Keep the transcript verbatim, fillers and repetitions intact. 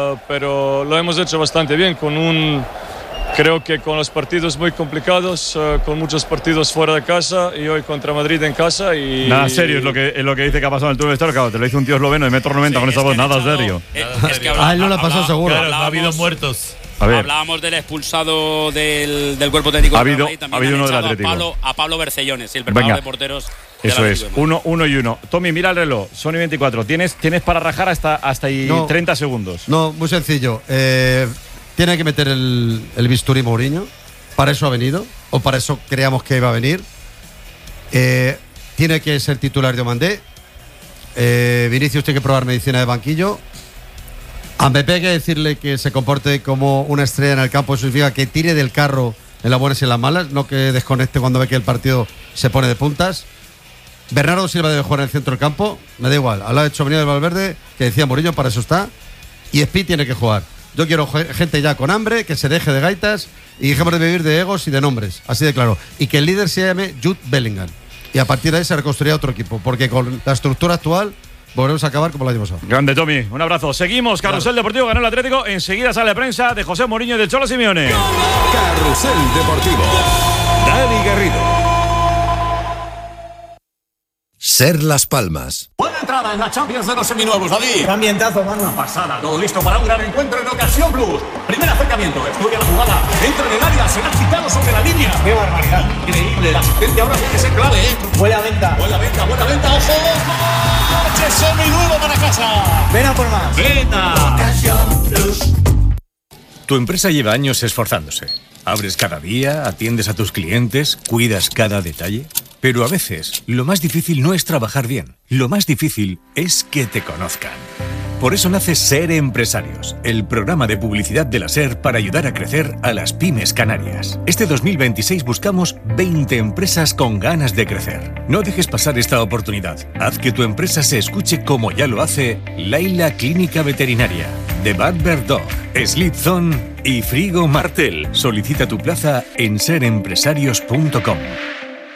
uh, pero lo hemos hecho bastante bien, con un, creo que con los partidos muy complicados, uh, con muchos partidos fuera de casa y hoy contra Madrid en casa. Y nada serio es lo que, es lo que dice que ha pasado en el Tour de Star. Claro, te lo dice un tío esloveno de metro noventa sí, con esa voz, nada echado, serio. Eh, es que habla, a él no le ha pasado seguro. Claro, no ha habido muertos. A ver. Hablábamos del expulsado del, del cuerpo técnico. Ha habido, Madrid, ha habido uno del Atlético. A Pablo, a Pablo Bercellones, el preparador de porteros. Eso es, uno, uno y uno. Tommy, mira el reloj, son y veinticuatro. ¿Tienes, tienes para rajar hasta, hasta ahí no, treinta segundos. No, muy sencillo. Eh, tiene que meter el, el bisturí Mourinho. Para eso ha venido, o para eso creíamos que iba a venir. Eh, tiene que ser titular de Omandé. Eh, Vinicius tiene que probar medicina de banquillo. A Mbappé hay que decirle que se comporte como una estrella en el campo. Eso significa que tire del carro en las buenas y en las malas, no que desconecte cuando ve que el partido se pone de puntas. Bernardo Silva debe jugar en el centro del campo, me da igual. Al lado de Tchouaméni del Valverde, que decía Mourinho, para eso está. Y Spi tiene que jugar. Yo quiero gente ya con hambre, que se deje de gaitas y dejemos de vivir de egos y de nombres, así de claro. Y que el líder se llame Jude Bellingham. Y a partir de ahí se reconstruirá otro equipo, porque con la estructura actual volveremos a acabar como el año pasado. Grande, Tommy. Un abrazo. Seguimos. Carrusel claro. Deportivo ganó el Atlético. Enseguida sale la prensa de José Mourinho y de Cholo Simeone. Carrusel Deportivo. Dani Garrido. Ser Las Palmas. Buena entrada en la Champions de los seminuevos, David. Qué ambientazo, mano. Una pasada, todo listo para un gran encuentro en Ocasión Plus. Primer acercamiento, estudia la jugada, entra en el área, será quitado sobre la línea. Qué barbaridad. Increíble, la asistencia ahora tiene que ser clave, ¿eh? Buena venta. Buena venta, buena venta, ojo. ¡Coche seminuevo para casa! Ven a por más. Venta. Ocasión Plus. Tu empresa lleva años esforzándose. Abres cada día, atiendes a tus clientes, cuidas cada detalle. Pero a veces, lo más difícil no es trabajar bien. Lo más difícil es que te conozcan. Por eso nace Ser Empresarios, el programa de publicidad de la SER para ayudar a crecer a las pymes canarias. Este dos mil veintiséis buscamos veinte empresas con ganas de crecer. No dejes pasar esta oportunidad. Haz que tu empresa se escuche como ya lo hace Laila Clínica Veterinaria, The Bad Bird Dog, Sleep Zone y Frigo Martel. Solicita tu plaza en ser empresarios punto com.